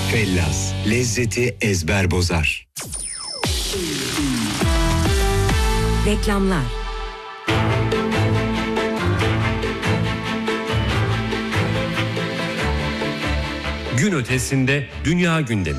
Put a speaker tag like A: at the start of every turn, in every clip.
A: Fellas, lezzeti ezber bozar.
B: Reklamlar.
C: Gün ötesinde dünya gündemi.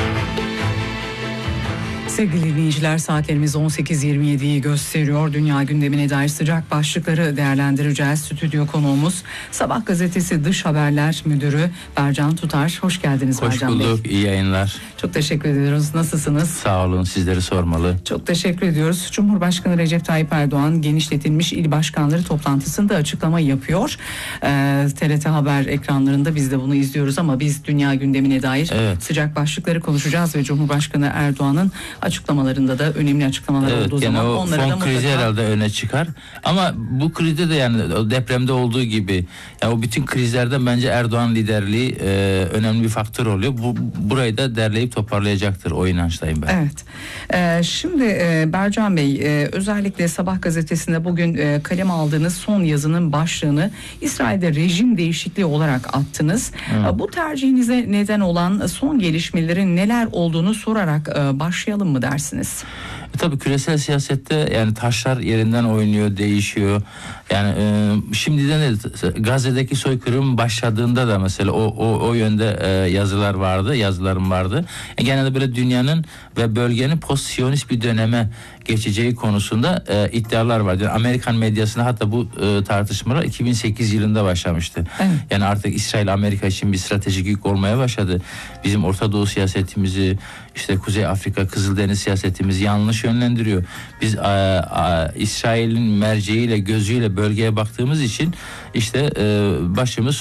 D: Sevgili dinleyiciler, saatlerimiz 18.27'yi gösteriyor. Dünya gündemine dair sıcak başlıkları değerlendireceğiz. Stüdyo konuğumuz Sabah gazetesi Dış Haberler Müdürü Bercan Tutar. Hoş geldiniz Bercan Bey.
E: Hoş bulduk, iyi yayınlar.
D: Çok teşekkür ediyoruz. Nasılsınız?
E: Sağ olun, sizleri sormalı.
D: Çok teşekkür ediyoruz. Cumhurbaşkanı Recep Tayyip Erdoğan genişletilmiş il başkanları toplantısında açıklama yapıyor. TRT Haber ekranlarında biz de bunu izliyoruz ama biz dünya gündemine dair sıcak başlıkları konuşacağız ve Cumhurbaşkanı Erdoğan'ın açıklamalarında da önemli açıklamalar olduğu zaman onları da
E: fon krizi herhalde öne çıkar. Ama bu krizde de yani o depremde olduğu gibi yani o bütün krizlerde bence Erdoğan liderliği önemli bir faktör oluyor. Burayı da derleyip toparlayacaktır, o inançtayım ben.
D: Evet. Şimdi Bercan Bey, özellikle Sabah gazetesinde bugün kaleme aldığınız son yazının başlığını İsrail'de rejim değişikliği olarak attınız. Bu tercihinize neden olan son gelişmelerin neler olduğunu sorarak başlayalım mı dersiniz?
E: Tabii küresel siyasette yani taşlar yerinden oynuyor, değişiyor. Yani şimdiden de Gazze'deki soykırım başladığında da mesela o yönde yazılarım vardı. Genelde böyle dünyanın ve bölgenin post-siyonist bir döneme geçeceği konusunda iddialar vardı. Yani Amerikan medyasında hatta bu tartışmalar 2008 yılında başlamıştı. Evet. Yani artık İsrail Amerika için bir stratejik yük olmaya başladı. Bizim Orta Doğu siyasetimizi, işte Kuzey Afrika, Kızıldeniz siyasetimizi yanlış yönlendiriyor. Biz İsrail'in merceğiyle, gözüyle bölgeye baktığımız için işte başımız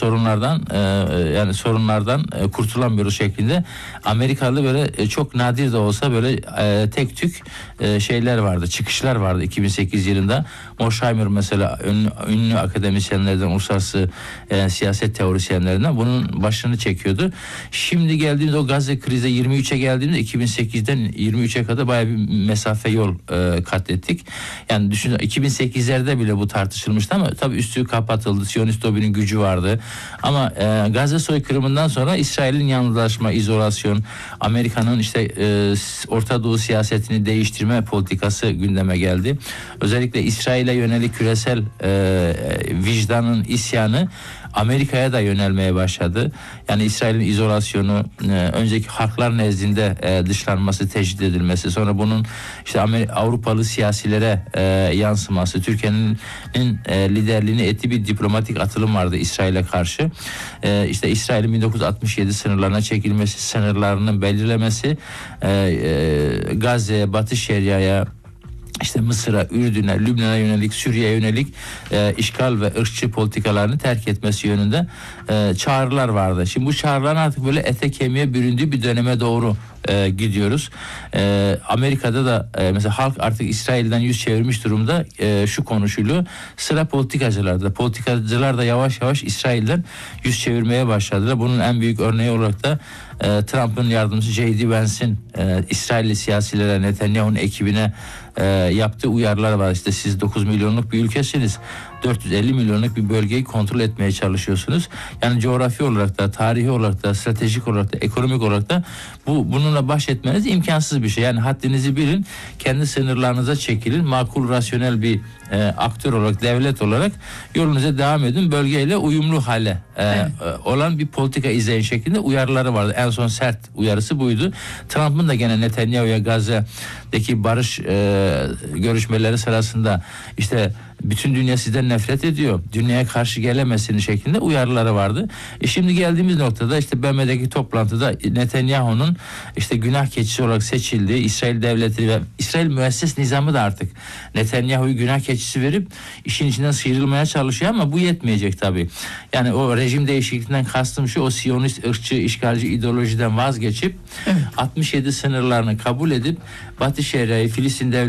E: sorunlardan kurtulamıyoruz şeklinde. Amerikalı böyle çok nadir de olsa böyle tek tük şeyler vardı, çıkışlar vardı 2008 yılında. Morsheimer mesela ünlü akademisyenlerden, uluslararası siyaset teorisyenlerinden bunun başını çekiyordu. Şimdi geldiğimizde o Gazze krizi 23'e geldiğimizde 2008'den 23'e kadar bayağı bir mesafe yol kat ettik. Yani düşünün 2008'lerde bile bu tartışılmıştı ama tabii üstü kapatıldı. Siyonist lobinin gücü vardı. Ama Gazze soykırımından sonra İsrail'in yalnızlaşma, izolasyon, Amerika'nın işte Orta Doğu siyasetini değiştirme politikası gündeme geldi. Özellikle İsrail'e yönelik küresel vicdanın isyanı Amerika'ya da yönelmeye başladı. Yani İsrail'in izolasyonu, önceki halklar nezdinde dışlanması, tecrit edilmesi, sonra bunun işte Avrupalı siyasilere yansıması, Türkiye'nin liderliğini ettiği bir diplomatik atılım vardı İsrail'e karşı. İşte İsrail'in 1967 sınırlarına çekilmesi, sınırlarının belirlemesi, Gazze'ye, Batı Şeria'ya, İşte Mısır'a, Ürdün'e, Lübnan'a yönelik, Suriye'ye yönelik işgal ve ırkçı politikalarını terk etmesi yönünde çağrılar vardı. Şimdi bu çağrıların artık böyle ete kemiğe büründüğü bir döneme doğru gidiyoruz. Amerika'da da mesela halk artık İsrail'den yüz çevirmiş durumda. Şu konuşuluyor. Sıra politikacılarda. Politikacılar da yavaş yavaş İsrail'den yüz çevirmeye başladılar. Bunun en büyük örneği olarak da Trump'ın yardımcısı J.D. Vance'in İsrailli siyasilere, Netanyahu'nun ekibine yaptığı uyarılar var. İşte siz 9 milyonluk bir ülkesiniz. 450 milyonluk bir bölgeyi kontrol etmeye çalışıyorsunuz. Yani coğrafi olarak da, tarihi olarak da, stratejik olarak da, ekonomik olarak da bununla baş etmeniz imkansız bir şey. Yani haddinizi bilin, kendi sınırlarınıza çekilin, makul, rasyonel bir aktör olarak, devlet olarak yolunuza devam edin. Bölgeyle uyumlu hale olan bir politika izleyin şeklinde uyarıları vardı. En son sert uyarısı buydu. Trump'ın da gene Netanyahu'ya Gazze'deki barış görüşmeleri sırasında işte bütün dünya sizden nefret ediyor, dünyaya karşı gelemezsiniz şeklinde uyarıları vardı. Şimdi geldiğimiz noktada işte BM'deki toplantıda Netanyahu'nun işte günah keçisi olarak seçildiği İsrail devleti ve İsrail müesses nizamı da artık Netanyahu'yu günah keçisi verip işin içinden sıyrılmaya çalışıyor ama bu yetmeyecek tabii. Yani o rejim değişikliğinden kastım şu, o Siyonist, ırkçı, işgalci ideolojiden vazgeçip 67 sınırlarını kabul edip Batı Şeria'yı, Filistin devleti